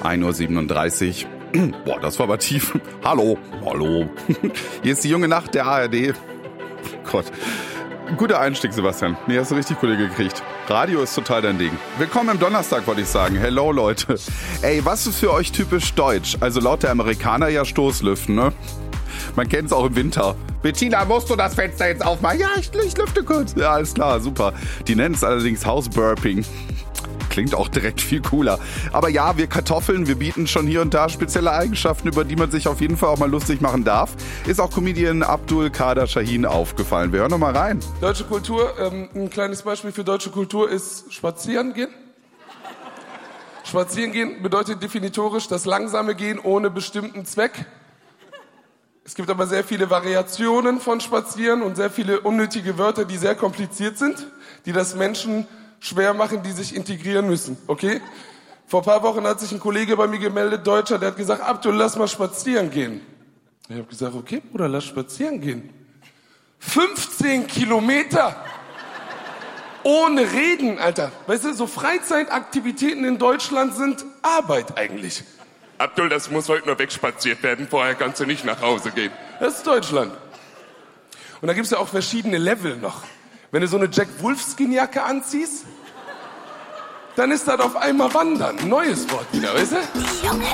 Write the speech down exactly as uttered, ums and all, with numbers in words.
ein Uhr siebenunddreißig. Boah, das war aber tief. Hallo, hallo. Hier ist die junge Nacht der A R D. Gott. Guter Einstieg, Sebastian. Nee, hast du richtig cool gekriegt. Radio ist total dein Ding. Willkommen im Donnerstag, wollte ich sagen. Hello, Leute. Ey, was ist für euch typisch deutsch? Also laut der Amerikaner ja Stoßlüften, ne? Man kennt es auch im Winter. Bettina, musst du das Fenster jetzt aufmachen? Ja, ich, ich lüfte kurz. Ja, alles klar, super. Die nennen es allerdings Hausburping. Klingt auch direkt viel cooler. Aber ja, wir Kartoffeln, wir bieten schon hier und da spezielle Eigenschaften, über die man sich auf jeden Fall auch mal lustig machen darf. Ist auch Comedian Abdul Kader Shahin aufgefallen. Wir hören noch mal rein. Deutsche Kultur, ähm, ein kleines Beispiel für deutsche Kultur ist spazieren gehen. Spazieren gehen bedeutet definitorisch das langsame Gehen ohne bestimmten Zweck. Es gibt aber sehr viele Variationen von Spazieren und sehr viele unnötige Wörter, die sehr kompliziert sind, die das Menschen schwer machen, die sich integrieren müssen, okay? Vor ein paar Wochen hat sich ein Kollege bei mir gemeldet, Deutscher, der hat gesagt, Abdul, lass mal spazieren gehen. Ich habe gesagt, okay, Bruder, lass spazieren gehen. fünfzehn Kilometer! Ohne Reden, Alter. Weißt du, so Freizeitaktivitäten in Deutschland sind Arbeit eigentlich. Abdul, das muss heute nur wegspaziert werden, vorher kannst du nicht nach Hause gehen. Das ist Deutschland. Und da gibt's ja auch verschiedene Level noch. Wenn du so eine Jack Wolfskin-Jacke anziehst, dann ist das auf einmal Wandern. Ein neues Wort wieder, weißt du? Die junge